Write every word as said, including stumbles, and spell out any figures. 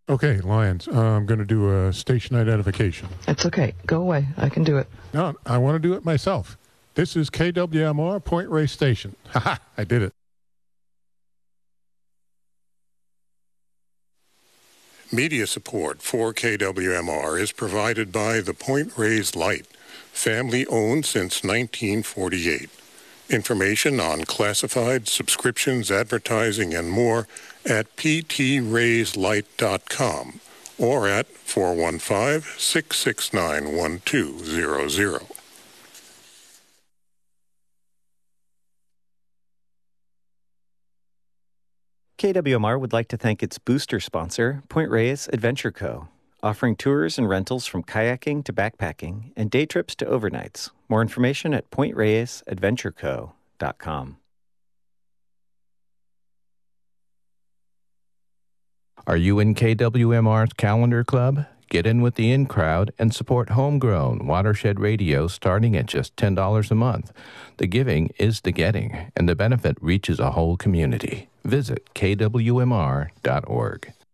Okay, Lions, uh, I'm going to do a station identification. It's okay. Go away. I can do it. No, I want to do it myself. This is K W M R Point Reyes Station. Ha-ha, I did it. Media support for K W M R is provided by the Point Reyes Light, family-owned since nineteen forty-eight. Information on classified, subscriptions, advertising, and more at p t rays light dot com or at four one five, six six nine, one two zero zero. K W M R would like to thank its booster sponsor, Point Reyes Adventure Co., offering tours and rentals from kayaking to backpacking and day trips to overnights. More information at point reyes adventure co dot com. Are you in K W M R's Calendar Club? Get in with the in crowd and support homegrown watershed radio starting at just ten dollars a month. The giving is the getting, and the benefit reaches a whole community. Visit K W M R dot org.